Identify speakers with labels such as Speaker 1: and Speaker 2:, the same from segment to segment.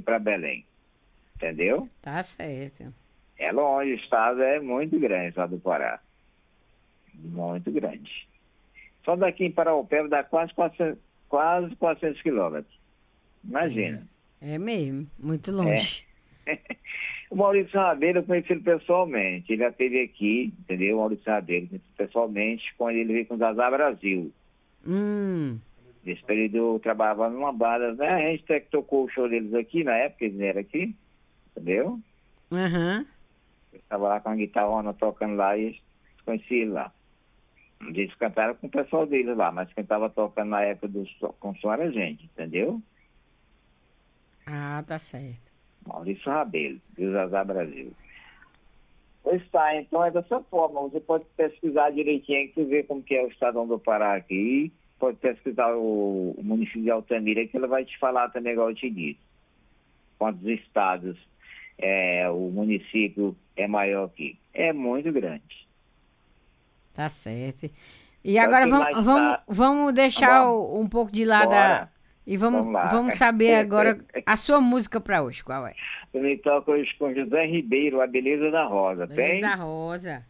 Speaker 1: para Belém. Entendeu?
Speaker 2: Tá certo.
Speaker 1: É longe, o estado é muito grande, o estado do Pará. Muito grande. Só daqui em Paraupeba dá quase 400 quilômetros. Imagina.
Speaker 2: É mesmo, muito longe.
Speaker 1: O Maurício Rabelo, eu conheci ele pessoalmente. Ele já esteve aqui, entendeu? O Maurício Rabelo, conheci pessoalmente, quando ele veio com o Zazá Brasil. Nesse período eu trabalhava numa banda, né? A gente até que tocou o show deles aqui, na época eles vieram aqui, entendeu?
Speaker 2: Aham.
Speaker 1: Eu estava lá com a guitarrona tocando lá e conheci ele lá. Eles cantaram com o pessoal deles lá, mas quem estava tocando na época com o som era a gente, entendeu?
Speaker 2: Ah, tá certo.
Speaker 1: Maurício Rabelo, do Zazá Brasil. Pois tá, então é dessa forma. Você pode pesquisar direitinho que ver como que é o estadão do Pará aqui. Pode pesquisar o município de Altamira, que ela vai te falar também, igual eu te disse. Quantos estados o município é maior aqui. É muito grande.
Speaker 2: Tá certo. E agora vamos deixar um pouco de lado e vamos saber agora a sua música para hoje. Qual é?
Speaker 1: Eu me toco hoje com José Ribeiro, A Beleza da Rosa.
Speaker 2: Beleza da Rosa.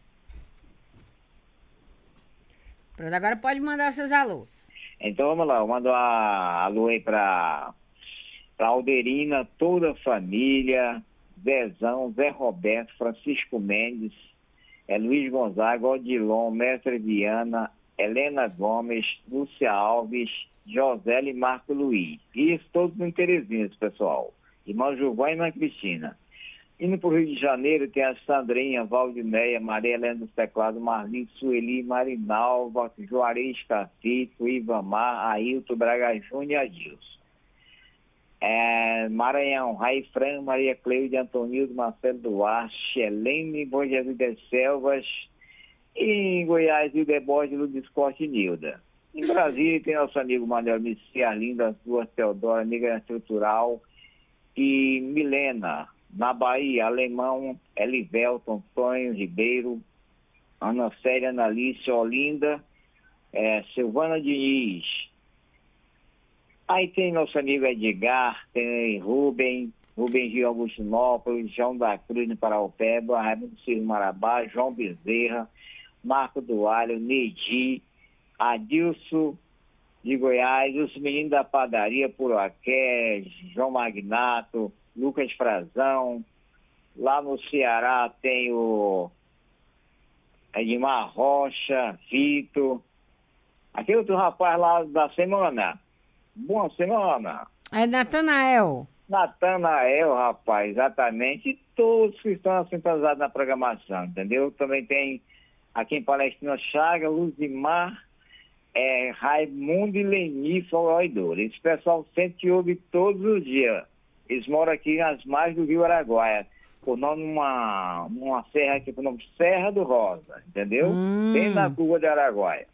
Speaker 2: Pronto, agora pode mandar os seus alôs.
Speaker 1: Então vamos lá, eu mando alô aí pra Alderina, toda a família, Zezão, Zé Roberto, Francisco Mendes, Luiz Gonzaga, Odilon, Mestre Viana, Helena Gomes, Lúcia Alves, José e Marco Luiz. Isso todos em Terezinha, pessoal. Irmão Gilvão e irmã Cristina. Indo para o Rio de Janeiro tem a Sandrinha, Valdineia, Maria Helena dos Teclados, Marli, Sueli, Marinalva, Juarez Cafito, Ivamar, Ailton, Braga Júnior e Adilson. Maranhão, Raifran, Maria Cleide, Antonildo, Marcelo Duarte, Helene, Bom Jesus das Selvas, e em Goiás, Ildeborde, Luiz Costa e Nilda. Em Brasília tem nosso amigo Manuel Messi, Arlinda, as duas Teodora, Negra Estrutural e Milena. Na Bahia, Alemão, Elivelton, Antônio Ribeiro, Ana Célia, Analice, Olinda, Silvana Diniz. Aí tem nosso amigo Edgar, tem Rubem Gil Augustinópolis, João da Cruz no Paraupeba, Raimundo Silva Marabá, João Bezerra, Marco Dualho, Neidi, Adilson de Goiás, os meninos da padaria Puroaqué, João Magnato, Lucas Frazão. Lá no Ceará tem o Edmar Rocha, Vitor. Aquele outro rapaz lá da semana. Boa semana.
Speaker 2: É Natanael.
Speaker 1: Natanael, rapaz, exatamente. E todos que estão sintonizados na programação, entendeu? Também tem aqui em Palestina Chaga, Luzimar, Raimundo e Leni Foroidor. Esse pessoal sempre ouve todos os dias. Eles moram aqui nas margens do Rio Araguaia, por nome numa serra aqui, por nome Serra do Rosa, entendeu? Bem na curva de Araguaia.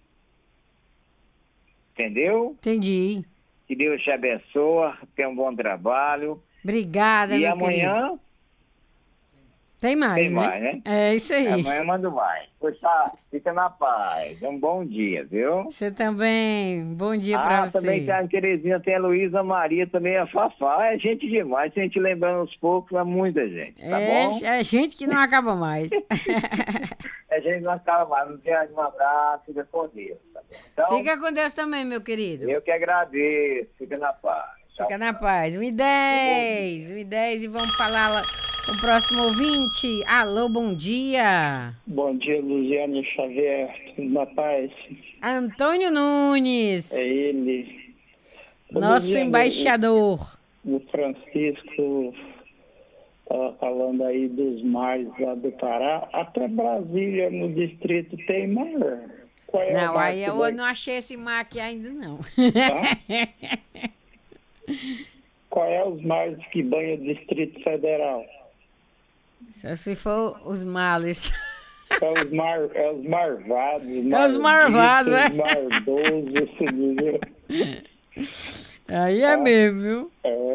Speaker 1: Entendeu?
Speaker 2: Entendi.
Speaker 1: Que Deus te abençoe, tenha um bom trabalho.
Speaker 2: Obrigada, meu querido.
Speaker 1: E amanhã...
Speaker 2: Tem mais, né? É isso aí.
Speaker 1: Amanhã mando mais. Pois tá, fica na paz. Um bom dia, viu?
Speaker 2: Você também. Bom dia pra você.
Speaker 1: Também tem a Terezinha, tem a Luísa Maria, também a Fafá. É gente demais. Se a gente lembrando aos poucos, é muita gente, tá bom?
Speaker 2: É gente que não acaba mais.
Speaker 1: É gente que não acaba mais. Não tem um abraço, fica com Deus, tá bom? Então,
Speaker 2: fica com Deus também, meu querido.
Speaker 1: Eu que agradeço. Fica na paz.
Speaker 2: Fica na paz. 1h10. 1h10 e vamos falar lá com o próximo ouvinte. Alô, bom dia.
Speaker 3: Bom dia, Luciane Xavier. Tudo na paz?
Speaker 2: Antônio Nunes.
Speaker 3: É ele.
Speaker 2: Nosso
Speaker 3: Luciane,
Speaker 2: embaixador.
Speaker 3: O Francisco estava falando aí dos mares lá do Pará. Até Brasília, no distrito, tem mar. Qual é
Speaker 2: não,
Speaker 3: o mar
Speaker 2: aí eu não achei esse mar aqui ainda, não.
Speaker 3: Tá? Qual é os mares que banha o Distrito Federal?
Speaker 2: Só se for os males.
Speaker 3: É os marvados.
Speaker 2: É os marvados,
Speaker 3: Os mardosos, entendeu?
Speaker 2: Aí é mesmo, viu?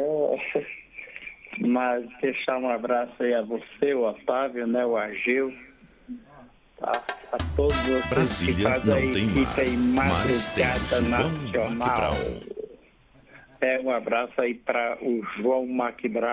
Speaker 3: Mas deixar um abraço aí a você, o Otávio, né, o Agil. Tá? A todos vocês
Speaker 4: Brasília
Speaker 3: que fazem
Speaker 4: não
Speaker 3: a
Speaker 4: tem
Speaker 3: equipe aí
Speaker 4: mas tem
Speaker 3: Madrugada
Speaker 4: João
Speaker 3: Nacional.
Speaker 4: Maquibral.
Speaker 3: Um abraço aí para o João Maquibral.